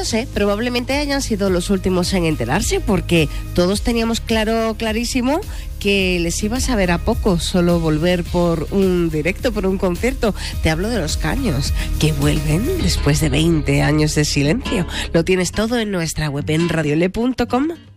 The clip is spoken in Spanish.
no sé, probablemente hayan sido los últimos en enterarse, porque todos teníamos clarísimo que les iba a saber a poco solo volver por un directo, por un concierto. Te hablo de Los Caños, que vuelven después de 20 años de silencio. Lo tienes todo en nuestra web en radiole.com.